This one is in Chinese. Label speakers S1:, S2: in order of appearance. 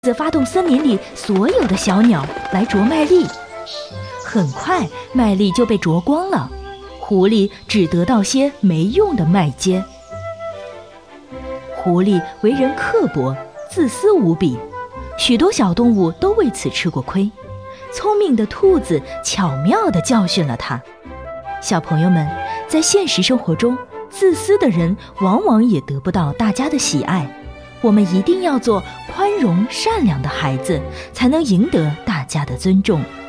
S1: 则发动森林里所有的小鸟来啄麦粒。很快麦粒就被啄光了，狐狸只得到些没用的麦秸。狐狸为人刻薄，自私无比，许多小动物都为此吃过亏。聪明的兔子巧妙地教训了它。小朋友们，在现实生活中，自私的人往往也得不到大家的喜爱。我们一定要做宽容善良的孩子，才能赢得大家的尊重。